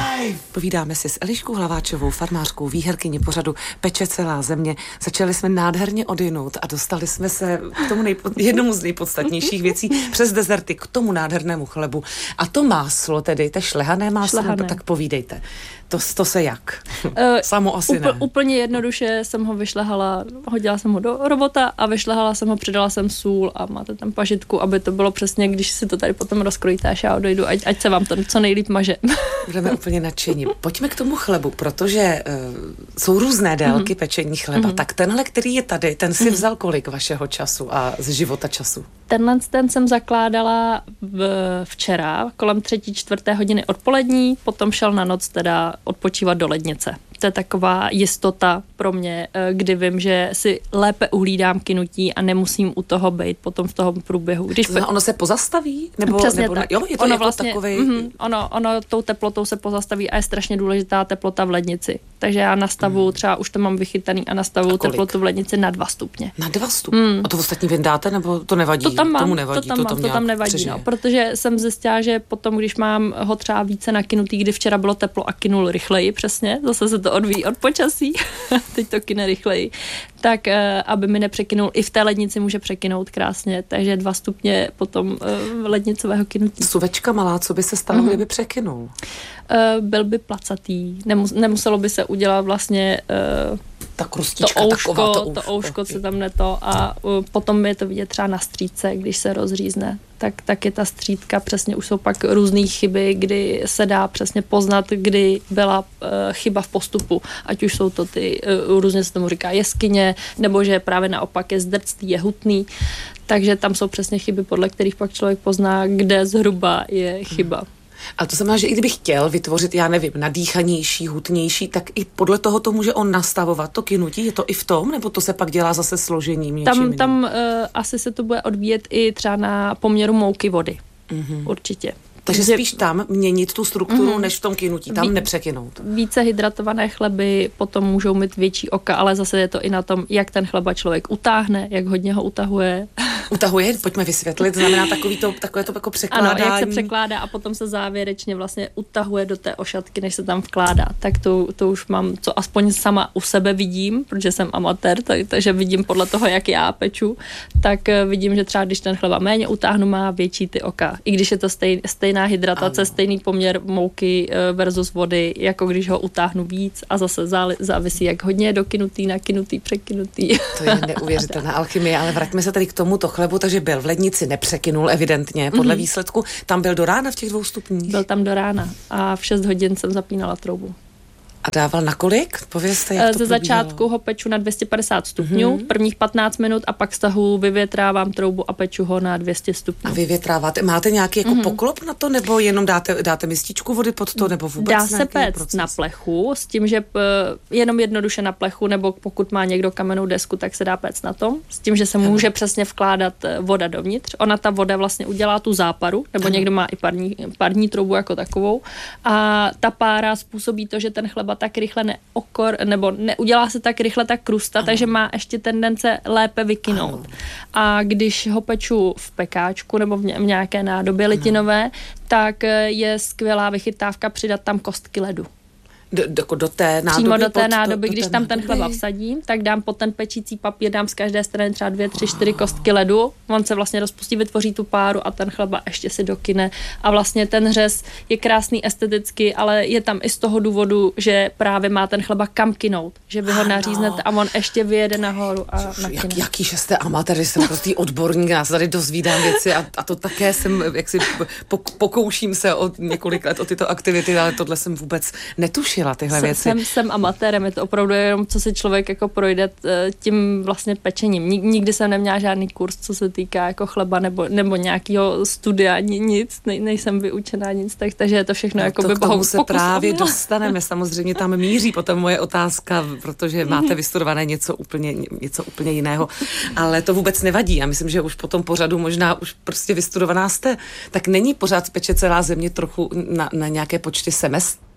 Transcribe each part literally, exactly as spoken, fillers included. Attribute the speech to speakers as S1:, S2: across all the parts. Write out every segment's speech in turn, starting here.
S1: Povídáme si s Eliškou Hlaváčovou, farmářkou, výherkyní pořadu Peče celá země. Začali jsme nádherně odjinud a dostali jsme se k tomu nejpo, jednomu z nejpodstatnějších věcí přes dezerty k tomu nádhernému chlebu. A to máslo, tedy to šlehané máslo,
S2: šlehané.
S1: Tak povídejte. To, to se jak?
S2: Uh,
S1: Samo asi
S2: upl,
S1: ne.
S2: Úplně jednoduše jsem ho vyšlehala, hodila jsem ho do robota a vyšlehala jsem ho, přidala jsem sůl a máte tam pažitku, aby to bylo přesně, když si to tady potom rozkrojíte, až já odejdu, ať, ať se vám to co nejlíp maže.
S1: Budeme úplně nadšení. Pojďme k tomu chlebu, protože uh, jsou různé délky mm-hmm. pečení chleba. Mm-hmm. Tak tenhle, který je tady, ten si mm-hmm. vzal kolik vašeho času a z života času?
S2: Tenhle ten jsem zakládala v, včera kolem třetí, čtvrté hodiny odpolední, potom šel na noc teda odpočívat do lednice. To je taková jistota pro mě, kdy vím, že si lépe uhlídám kynutí a nemusím u toho být potom v toho průběhu. Když
S1: to znamená, ono se pozastaví? Nebo,
S2: Přesně
S1: nebo
S2: tak.
S1: Jo, je to
S2: ono
S1: jako
S2: vlastně,
S1: takovej...
S2: mm, ono, ono tou teplotou se pozastaví a je strašně důležitá teplota v lednici. Takže já nastavu, mm. třeba už to mám vychytaný a nastavu teplotu v lednici na dva stupně.
S1: Na dva stupně? Mm. A to ostatní vyndáte, nebo to nevadí?
S2: To tam mám,
S1: Tomu nevadí,
S2: to tam,
S1: to
S2: mám,
S1: tam,
S2: to tam nevadí, no, protože jsem zjistila, že potom, když mám ho třeba více nakynutý, kdy včera bylo teplo a kynul rychleji, přesně, zase se to odvíjí od počasí, teď to kyne rychleji, tak aby mi nepřekynul, i v té lednici může překynout krásně, takže dva stupně potom lednicového kynutí.
S1: Suvečka malá, co by se stalo, mm-hmm. kdyby překynul?
S2: Uh, byl by placatý, Nemus, nemuselo by se udělat vlastně uh,
S1: ta krustička,
S2: to ouško,
S1: taková, to,
S2: to ouško, co tam neto a uh, potom je to vidět třeba na střídce, když se rozřízne, tak, tak je ta střídka, přesně už jsou pak různé chyby, kdy se dá přesně poznat, kdy byla uh, chyba v postupu, ať už jsou to ty, uh, různě se tomu říká jeskyně, nebo že právě naopak je zdrctý, je hutný, takže tam jsou přesně chyby, podle kterých pak člověk pozná, kde zhruba je chyba. Hmm.
S1: A to znamená, že i kdyby chtěl vytvořit, já nevím, nadýchanější, hutnější, tak i podle toho to může on nastavovat, to kynutí, je to i v tom, nebo to se pak dělá zase složením něčím
S2: Tam,
S1: jiným?
S2: tam uh, asi se to bude odvíjet i třeba na poměru mouky vody, mm-hmm. určitě.
S1: Takže spíš tam měnit tu strukturu, mm-hmm. než v tom kynutí, tam
S2: Ví,
S1: nepřekynout.
S2: Více hydratované chleby potom můžou mít větší oka, ale zase je to i na tom, jak ten chleba člověk utáhne, jak hodně ho utahuje.
S1: Utahuje? Pojďme vysvětlit, to znamená takový to, takové to jako překládání.
S2: Ano, jak se překládá a potom se závěrečně vlastně utahuje do té ošatky, než se tam vkládá. Tak to, to už mám, co aspoň sama u sebe vidím, protože jsem amatér, tak, takže vidím podle toho, jak já peču, tak vidím, že třeba když ten chleba méně utáhnu, má větší ty oka. I když je to stej, stejná hydratace, ano. stejný poměr mouky versus vody, jako když ho utáhnu víc a zase záli, závisí, jak hodně je dokynutý, nakynutý, překynutý.
S1: To je neuvěřitelná alchymie, ale vraťme se tady k tomuto chlebu, takže byl v lednici, nepřekynul evidentně, podle mm-hmm. výsledku. Tam byl do rána v těch dvou stupních?
S2: Byl tam do rána a v šest hodin jsem zapínala troubu.
S1: A dával na kolik? Povězte, jak to
S2: Ze
S1: probíhalo.
S2: začátku ho peču na dvě stě padesát stupňů, mm-hmm. prvních patnáct minut a pak stahu vyvětrávám troubu a peču ho na dvě stě stupňů.
S1: A vyvětráváte, máte nějaký jako mm-hmm. poklop na to, nebo jenom dáte, dáte mističku vody pod to, nebo vůbec
S2: Dá se péct
S1: proces? Na
S2: plechu, s tím, že p, jenom jednoduše na plechu, nebo pokud má někdo kamennou desku, tak se dá péct na tom, s tím, že se může ano. přesně vkládat voda dovnitř. Ona ta voda vlastně udělá tu záparu, nebo ano. někdo má i parní, parní troubu jako takovou a ta pára způsobí to, že ten chleba tak rychle ne okor, nebo neudělá se tak rychle ta krusta, ano. takže má ještě tendence lépe vykynout. Ano. A když ho peču v pekáčku nebo v nějaké nádobě ano. litinové, tak je skvělá vychytávka přidat tam kostky ledu.
S1: Do, do, do té nádoby?
S2: Přímo do té nádoby,
S1: do,
S2: když
S1: do té
S2: tam
S1: nádoby.
S2: ten chleba vsadím, tak dám pod ten pečící papír, dám z každé strany třeba dvě, tři, čtyři kostky ledu, on se vlastně rozpustí, vytvoří tu páru a ten chleba ještě si dokyne a vlastně ten řez je krásný esteticky, ale je tam i z toho důvodu, že právě má ten chleba kam kynout, že vy ho naříznete a on ještě vyjede nahoru a nakyne.
S1: Jak, jaký že jste amatér, že jsem prostý odborník, já se tady dozvídám věci a, a to také jsem, jak si pok, pokouším se od několik let o tyto aktivity, ale tohle jsem vůbec netušila, tyhle
S2: jsem,
S1: věci.
S2: Jsem, jsem amatérem, je to opravdu jenom, co si člověk jako projde tím vlastně pečením. Nikdy jsem neměla žádný kurz, co se týká jako chleba nebo, nebo nějakého studia, nic, ne, nejsem vyučená nic, tak, takže je to všechno no jako by
S1: k tomu se právě dostaneme, samozřejmě tam míří potom moje otázka, protože máte vystudované něco úplně, něco úplně jiného, ale to vůbec nevadí. Já myslím, že už po tom pořadu možná už prostě vystudovaná jste, tak není pořád Peče celá země trochu na, na nějaké počty semestr?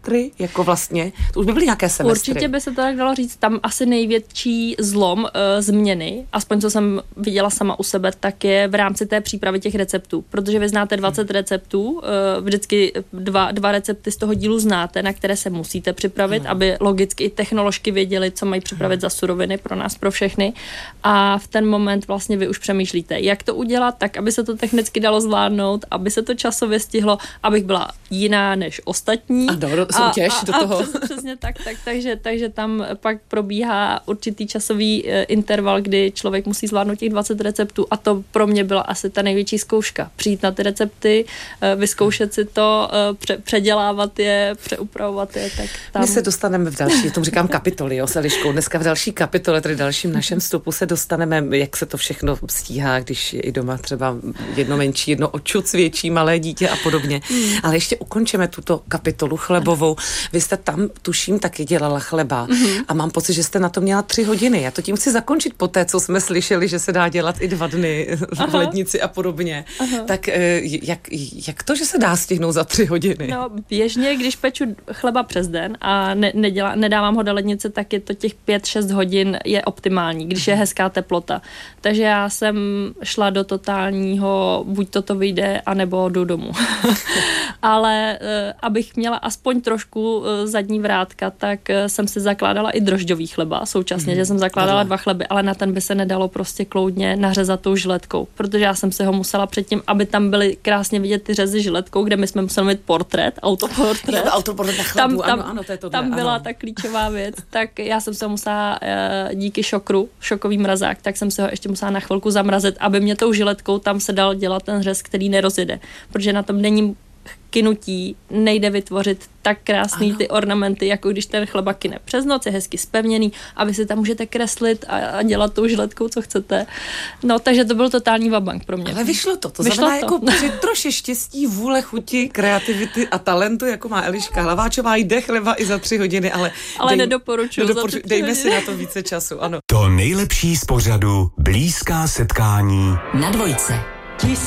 S1: semestry, jako vlastně, to už by byly nějaké semestry.
S2: Určitě by se to tak dalo říct, tam asi největší zlom uh, změny, aspoň co jsem viděla sama u sebe, tak je v rámci té přípravy těch receptů, protože vy znáte dvacet receptů, uh, vždycky dva, dva recepty z toho dílu znáte, na které se musíte připravit, hmm. aby logicky i technoložky věděli, co mají připravit hmm. za suroviny pro nás, pro všechny. A v ten moment vlastně vy už přemýšlíte, jak to udělat tak, aby se to technicky dalo zvládnout, aby se to časově stihlo, abych byla jiná než ostatní.
S1: A do, soutěž
S2: a,
S1: do
S2: a,
S1: toho.
S2: A přes, přesně tak, tak takže, takže tam pak probíhá určitý časový uh, interval, kdy člověk musí zvládnout těch dvacet receptů a to pro mě byla asi ta největší zkouška. Přijít na ty recepty, uh, vyzkoušet si to, uh, pře- předělávat je, přeupravovat je, tak tam...
S1: My se dostaneme v další, tomu říkám kapitoly, jo, s Eliškou. Dneska v další kapitole, tedy dalším našem vstupu se dostaneme, jak se to všechno stíhá, když je i doma třeba jedno menší, jedno očuc větší, malé dítě a podobně. Mm. Ale ještě ukončíme tuto kapitolu chlebovou. Vy jste tam, tuším, taky dělala chleba mm-hmm. a mám pocit, že jste na to měla tři hodiny. Já to tím chci zakončit po té, co jsme slyšeli, že se dá dělat i dva dny Aha. v lednici a podobně. Aha. Tak jak, jak to, že se dá stihnout za tři hodiny?
S2: No, běžně, když peču chleba přes den a ne, nedělá, nedávám ho do lednice, tak je to těch pět šest hodin je optimální, když je hezká teplota. Takže já jsem šla do totálního, buď toto vyjde, anebo jdu domů. Ale abych měla aspoň trošku zadní vrátka, tak jsem si zakládala i drožďový chleba současně, mm. že jsem zakládala dva chleby, ale na ten by se nedalo prostě kloudně nařezat tou žiletkou, protože já jsem si ho musela předtím, aby tam byly krásně vidět ty řezy žiletkou, kde my jsme museli mít portrét, autoportrét.
S1: Autoportrét na chlebu,
S2: tam, tam,
S1: ano, ano, to je to.
S2: Tam byla ta klíčová věc, tak já jsem se musela díky šokru, šokový mrazák, tak jsem se ho ještě musela na chvilku zamrazit, aby mě tou žiletkou tam se dal dělat ten řez, který nerozjede, protože na tom není kynutí, nejde vytvořit tak krásný ano. ty ornamenty, jako když ten chleba kyne přes noc, je hezky zpevněný a vy si tam můžete kreslit a, a dělat tou žiletkou, co chcete. No, takže to byl totální vabank pro mě.
S1: Ale vyšlo to, to
S2: vyšlo
S1: znamená
S2: to.
S1: jako při troši štěstí, vůle, chuti, kreativity a talentu, jako má Eliška Hlaváčová, jde chleba i za tři hodiny, ale...
S2: Ale dej, nedoporučuji
S1: nedoporučuji, dejme hodiny. Si na to více času, ano.
S3: To nejlepší z pořadu Blízká setkání
S4: na Dvojce.